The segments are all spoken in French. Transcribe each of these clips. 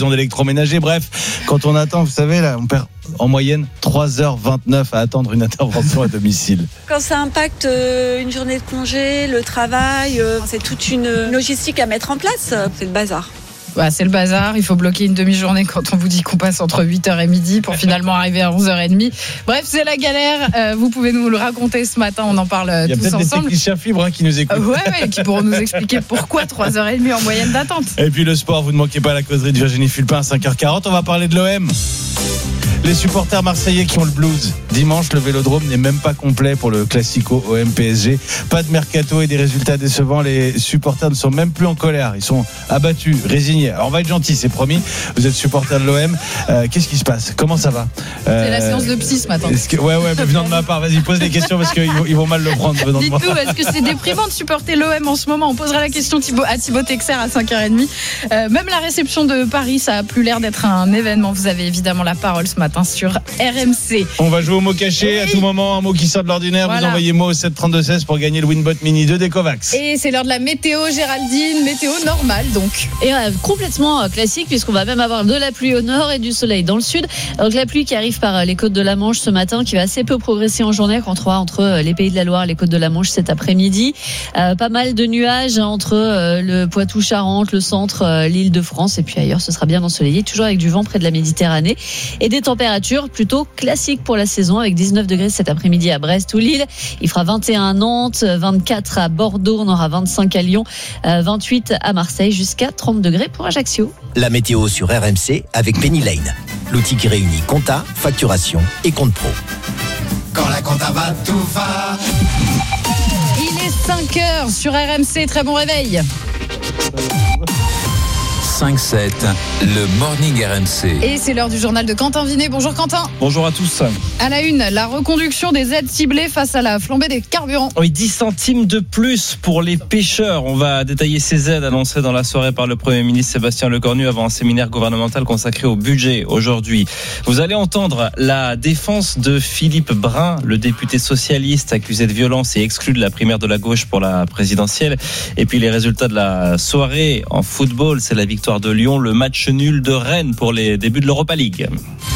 livraison d'électroménager. Bref, quand on attend, vous savez, là, on perd en moyenne 3h29 à attendre une intervention à domicile. Quand ça impacte une journée de congé, le travail, c'est toute une logistique à mettre en place. C'est le bazar. Bah, c'est le bazar, il faut bloquer une demi-journée quand on vous dit qu'on passe entre 8h et midi pour finalement arriver à 11h30. Bref, c'est la galère, vous pouvez nous le raconter ce matin, on en parle tous ensemble. Il y a peut-être des techniciens fibres qui nous écoutent. Ouais, qui pourront nous expliquer pourquoi 3h30 en moyenne d'attente. Et puis le sport, vous ne manquez pas la causerie de Virginie Fulpin à 5h40, on va parler de l'OM. Les supporters marseillais qui ont le blues. Dimanche, le Vélodrome n'est même pas complet pour le Classico OM-PSG. Pas de mercato et des résultats décevants. Les supporters ne sont même plus en colère. Ils sont abattus, résignés. Alors on va être gentil, c'est promis. Vous êtes supporter de l'OM. Qu'est-ce qui se passe ? Comment ça va ? C'est la séance de psy ce matin. Ouais, venant de ma part. Vas-y, pose des questions parce qu'ils vont mal le prendre. Dites-nous, est-ce que c'est déprimant de supporter l'OM en ce moment ? On posera la question à Thibaut Texer à 5h30. Même la réception de Paris, ça a plus l'air d'être un événement. Vous avez évidemment la parole ce matin sur RMC. On va jouer au mot caché à tout moment, un mot qui sort de l'ordinaire. Voilà. Vous envoyez mot au 732-16 pour gagner le Winbot Mini 2 d'Ecovax. Et c'est l'heure de la météo, Géraldine, météo normale donc. Et complètement classique puisqu'on va même avoir de la pluie au nord et du soleil dans le sud. Donc la pluie qui arrive par les côtes de la Manche ce matin, qui va assez peu progresser en journée entre les Pays de la Loire et les côtes de la Manche cet après-midi. Pas mal de nuages entre le Poitou-Charentes, le centre, l'Île-de-France et puis ailleurs ce sera bien ensoleillé, toujours avec du vent près de la Méditerranée et des températures plutôt classiques pour la saison avec 19 degrés cet après-midi à Brest ou Lille. Il fera 21 à Nantes, 24 à Bordeaux, on aura 25 à Lyon, 28 à Marseille jusqu'à 30 degrés pour Ajaccio. La météo sur RMC avec Penny Lane, l'outil qui réunit compta, facturation et compte pro. Quand la compta va, tout va. Il est 5h sur RMC, très bon réveil. 5-7, le Morning RMC. Et c'est l'heure du journal de Quentin Vinet. Bonjour Quentin. Bonjour à tous. À la une, la reconduction des aides ciblées face à la flambée des carburants. Oui, 10 centimes de plus pour les pêcheurs. On va détailler ces aides annoncées dans la soirée par le Premier ministre Sébastien Lecornu avant un séminaire gouvernemental consacré au budget aujourd'hui. Vous allez entendre la défense de Philippe Brun, le député socialiste accusé de violence et exclu de la primaire de la gauche pour la présidentielle. Et puis les résultats de la soirée en football, c'est la victoire de Lyon, le match nul de Rennes pour les débuts de l'Europa League.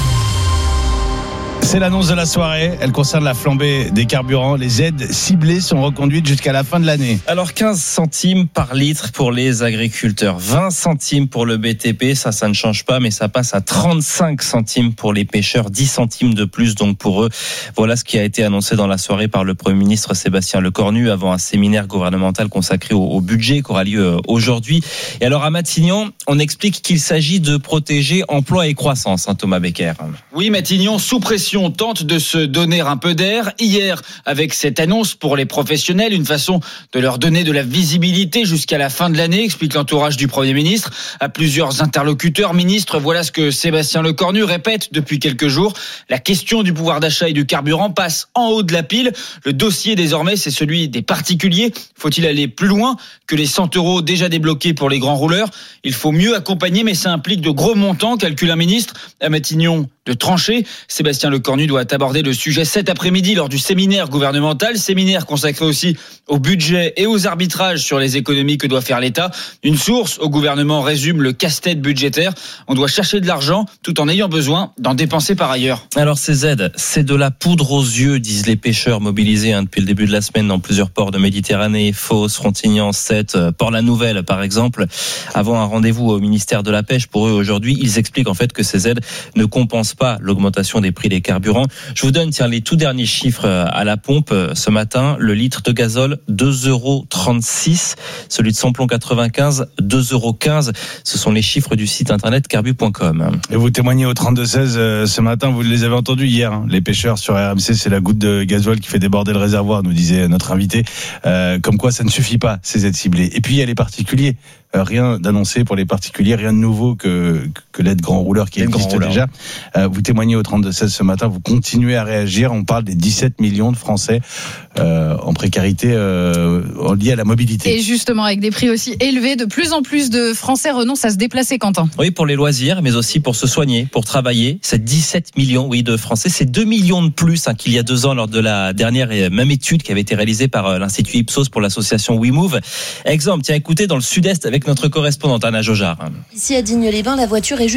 C'est l'annonce de la soirée, elle concerne la flambée des carburants. Les aides ciblées sont reconduites jusqu'à la fin de l'année. Alors 15 centimes par litre pour les agriculteurs, 20 centimes pour le BTP, ça ne change pas, mais ça passe à 35 centimes pour les pêcheurs, 10 centimes de plus donc pour eux. Voilà ce qui a été annoncé dans la soirée par le Premier ministre Sébastien Lecornu avant un séminaire gouvernemental consacré au budget qui aura lieu aujourd'hui. Et alors à Matignon, on explique qu'il s'agit de protéger emploi et croissance, Thomas Becker. Oui, Matignon, sous pression, tente de se donner un peu d'air. Hier, avec cette annonce pour les professionnels, une façon de leur donner de la visibilité jusqu'à la fin de l'année, explique l'entourage du Premier ministre. À plusieurs interlocuteurs, ministres, voilà ce que Sébastien Lecornu répète depuis quelques jours. La question du pouvoir d'achat et du carburant passe en haut de la pile. Le dossier, désormais, c'est celui des particuliers. Faut-il aller plus loin que les 100 € déjà débloqués pour les grands rouleurs ? Il faut mieux accompagner, mais ça implique de gros montants, calcule un ministre. À Matignon, de trancher. Sébastien Lecornu doit aborder le sujet cet après-midi lors du séminaire gouvernemental, séminaire consacré aussi au budget et aux arbitrages sur les économies que doit faire l'État. Une source au gouvernement résume le casse-tête budgétaire. On doit chercher de l'argent tout en ayant besoin d'en dépenser par ailleurs. Alors ces aides, c'est de la poudre aux yeux, disent les pêcheurs mobilisés depuis le début de la semaine dans plusieurs ports de Méditerranée, Fos, Frontignan, Sète, Port-la-Nouvelle par exemple. Avant un rendez-vous au ministère de la Pêche pour eux aujourd'hui, ils expliquent en fait que ces aides ne compensent pas l'augmentation des prix des carburants. Je vous donne les tout derniers chiffres à la pompe. Ce matin, le litre de gazole, 2,36 €. Celui de samplon 95, 2,15 €. Ce sont les chiffres du site internet carbu.com. Et vous témoignez au 32-16 ce matin, vous les avez entendus hier. Les pêcheurs sur RMC, c'est la goutte de gasoil qui fait déborder le réservoir, nous disait notre invité. Comme quoi, ça ne suffit pas, ces aides ciblées. Et puis, il y a les particuliers. Rien d'annoncé pour les particuliers, rien de nouveau que l'aide grand rouleur qui existe déjà. Vous témoignez au 32-16 ce matin, vous continuez à réagir. On parle des 17 millions de Français en précarité liée à la mobilité. Et justement, avec des prix aussi élevés, de plus en plus de Français renoncent à se déplacer, Quentin. Oui, pour les loisirs, mais aussi pour se soigner, pour travailler. C'est 17 millions de Français. C'est 2 millions de plus qu'il y a 2 ans lors de la dernière et même étude qui avait été réalisée par l'Institut Ipsos pour l'association WeMove. Exemple, écoutez, dans le sud-est avec notre correspondante Anna Jojard. Ici à Digne-les-Bains, la voiture est juste